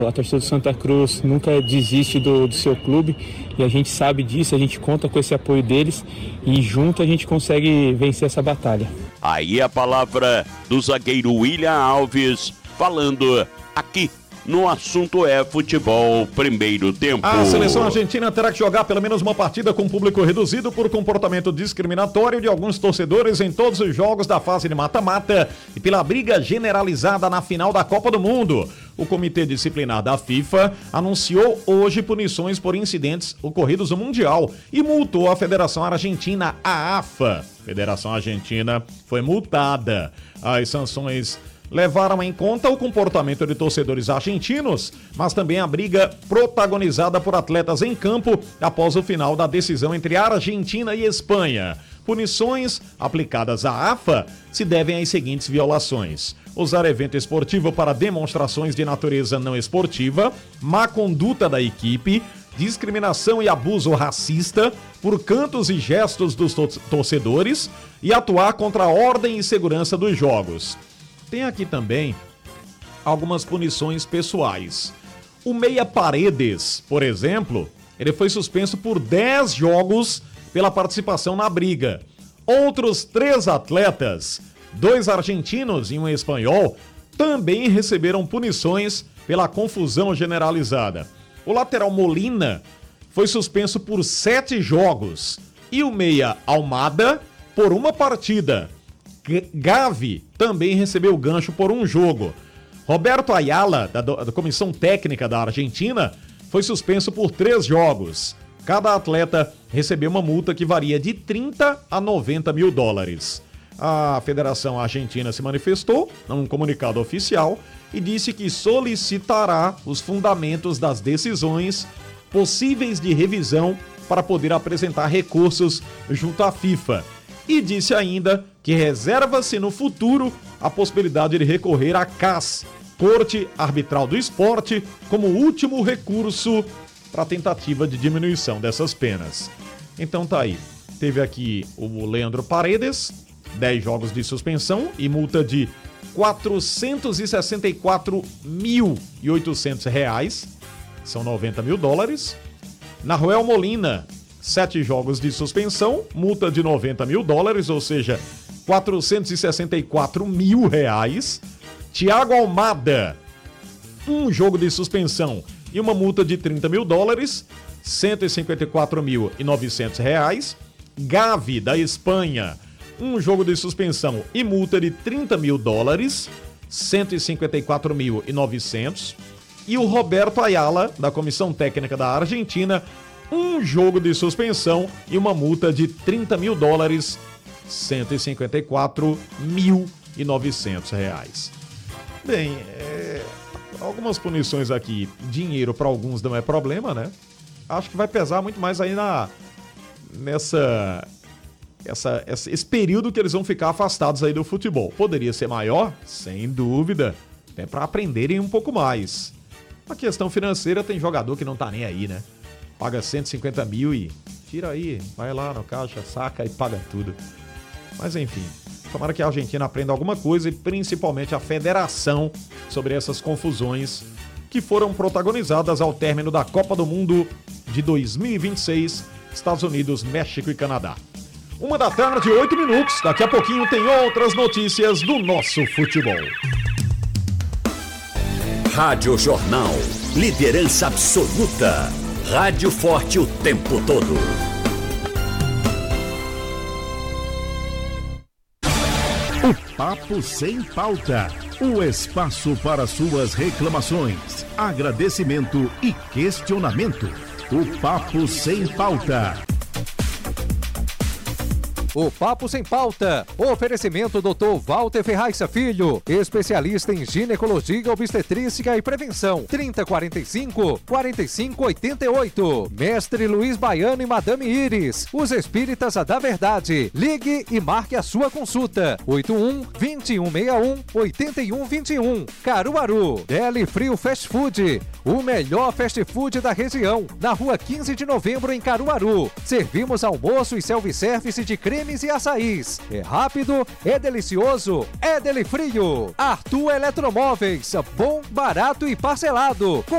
A torcida do Santa Cruz nunca desiste do seu clube e a gente sabe disso, a gente conta com esse apoio deles e junto a gente consegue vencer essa batalha. Aí a palavra do zagueiro William Alves falando aqui no Assunto é Futebol Primeiro Tempo. A seleção argentina terá que jogar pelo menos uma partida com público reduzido por comportamento discriminatório de alguns torcedores em todos os jogos da fase de mata-mata e pela briga generalizada na final da Copa do Mundo. O Comitê Disciplinar da FIFA anunciou hoje punições por incidentes ocorridos no Mundial e multou a Federação Argentina, a AFA. A Federação Argentina foi multada. As sanções levaram em conta o comportamento de torcedores argentinos, mas também a briga protagonizada por atletas em campo após o final da decisão entre a Argentina e Espanha. Punições aplicadas à AFA se devem às seguintes violações: usar evento esportivo para demonstrações de natureza não esportiva, má conduta da equipe, discriminação e abuso racista por cantos e gestos dos torcedores e atuar contra a ordem e segurança dos jogos. Tem aqui também algumas punições pessoais. O Meia Paredes, por exemplo, ele foi suspenso por 10 jogos pela participação na briga. Outros 3 atletas, 2 argentinos e um espanhol, também receberam punições pela confusão generalizada. O lateral Molina foi suspenso por 7 jogos e o meia Almada por uma partida. Gavi também recebeu gancho por um jogo. Roberto Ayala, da Comissão Técnica da Argentina, foi suspenso por 3 jogos. Cada atleta recebeu uma multa que varia de 30 a 90 mil dólares. A Federação Argentina se manifestou num comunicado oficial e disse que solicitará os fundamentos das decisões possíveis de revisão para poder apresentar recursos junto à FIFA. E disse ainda que reserva-se no futuro a possibilidade de recorrer à CAS, Corte Arbitral do Esporte, como último recurso para a tentativa de diminuição dessas penas. Então tá aí. Teve aqui o Leandro Paredes, 10 jogos de suspensão e multa de R$464.800, são 90 mil dólares. Nahuel Molina, 7 jogos de suspensão, multa de 90 mil dólares, ou seja, R$464 mil. Thiago Almada, 1 jogo de suspensão e uma multa de 30 mil dólares, R$154.900. Gavi, da Espanha, 1 jogo de suspensão e multa de 30 mil dólares, R$154.900. E o Roberto Ayala, da Comissão Técnica da Argentina, 1 jogo de suspensão e uma multa de 30 mil dólares, R$154.900. Bem, algumas punições aqui, dinheiro para alguns não é problema, né? Acho que vai pesar muito mais aí esse período que eles vão ficar afastados aí do futebol. Poderia ser maior? Sem dúvida. Até para aprenderem um pouco mais. A questão financeira, tem jogador que não tá nem aí, né? Paga 150 mil e tira aí, vai lá no caixa, saca e paga tudo. Mas enfim, tomara que a Argentina aprenda alguma coisa e principalmente a federação sobre essas confusões que foram protagonizadas ao término da Copa do Mundo de 2026, Estados Unidos, México e Canadá. 13h, 8 minutos. Daqui a pouquinho tem outras notícias do nosso futebol. Rádio Jornal. Liderança absoluta. Rádio forte o tempo todo. O Papo Sem Pauta. O espaço para suas reclamações, agradecimento e questionamento. O Papo Sem Pauta. O Papo Sem Pauta. Oferecimento Dr. Walter Ferraz Filho, especialista em ginecologia, obstetrícia e prevenção. 3045-4588. Mestre Luiz Baiano e Madame Iris, os espíritas da verdade. Ligue e marque a sua consulta. 81-2161-8121. Caruaru. Deli Frio Fast Food, o melhor fast food da região. Na rua 15 de novembro, em Caruaru. Servimos almoço e self-service de cremes e açaís. É rápido, é delicioso, é Deli Frio. Arthur Eletromóveis, bom, barato e parcelado.